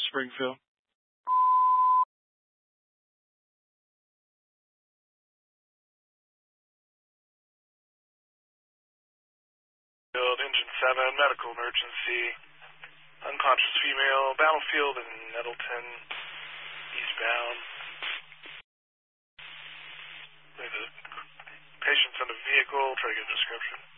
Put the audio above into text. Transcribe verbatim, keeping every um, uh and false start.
Springfield. Engine seven, medical emergency. Unconscious female, battlefield in Nettleton, eastbound. The patient's in a vehicle, try to get a description.